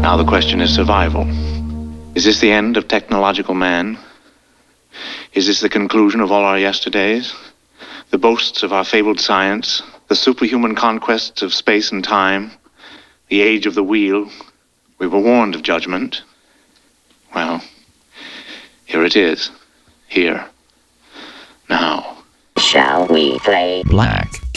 Now the question is survival. Is this the end of technological man? Is this the conclusion of all our yesterdays? The boasts of our fabled science, the superhuman conquests of space and time, the age of the wheel. We were warned of judgment. Well, here it is. Here. Now. Shall we play Black